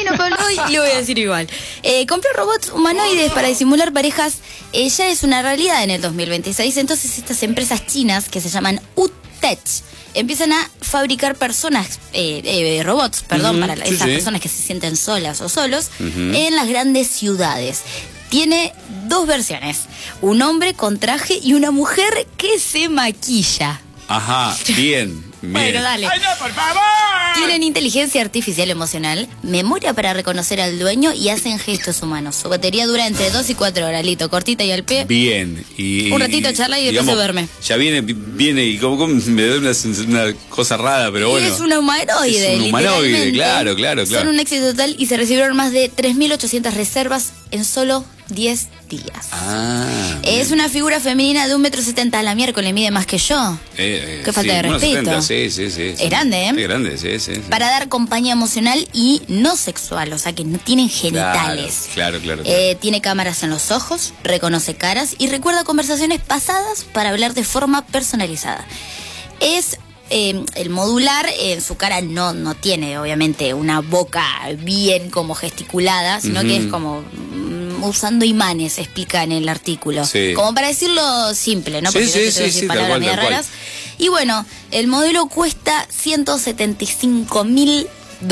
Bueno, Pablo, hoy le voy a decir igual. Compró robots humanoides para disimular parejas. Ya es una realidad en el 2026. Entonces estas empresas chinas que se llaman UTech empiezan a fabricar robots, para esas personas que se sienten solas o solos en las grandes ciudades. Tiene dos versiones: un hombre con traje y una mujer que se maquilla. Ajá, bien. Bueno, dale. ¡Ay, no, por favor! Tienen inteligencia artificial emocional, memoria para reconocer al dueño y hacen gestos humanos. Su batería dura entre 2 y 4 horas, Lito, cortita y al pie. Bien. Un ratito charla y después se duerme. Ya viene y como me da una cosa rara, pero bueno. Es un humanoide, es un humanoide, claro. Son un éxito total y se recibieron más de 3.800 reservas en solo 10 días. Es una figura femenina de 1,70 m. A la miércoles mide más que yo. Qué falta de respeto. 1,70, sí. Es grande, ¿eh? Es grande, sí. Para dar compañía emocional y no sexual, o sea que no tienen genitales. Claro. Tiene cámaras en los ojos, reconoce caras y recuerda conversaciones pasadas para hablar de forma personalizada. Es el modular, en su cara no tiene obviamente una boca bien como gesticulada, sino que es como usando imanes, explica en el artículo. Sí. Como para decirlo simple, ¿no? Porque sí, palabras medio raras. Y bueno, el modelo cuesta $175.000.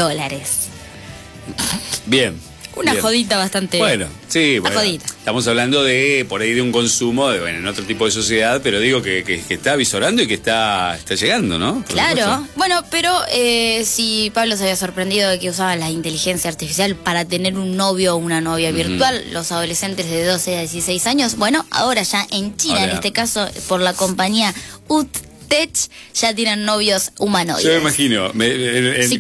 Bien. Una jodita bastante. Bueno, sí, jodita. Estamos hablando de por ahí de un consumo en otro tipo de sociedad, pero digo que está visorando y que está llegando, ¿no? Claro. Bueno, pero si Pablo se había sorprendido de que usaban la inteligencia artificial para tener un novio o una novia virtual, los adolescentes de 12 a 16 años, bueno, ahora ya en China, en este caso por la compañía UTech, ya tienen novios humanoides. Yo me imagino,